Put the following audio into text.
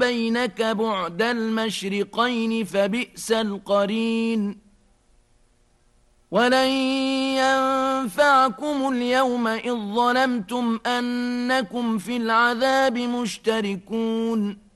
بينك بعد المشرقين فبئس القرين ولن ينفعكم اليوم إذ ظلمتم أنكم في العذاب مشتركون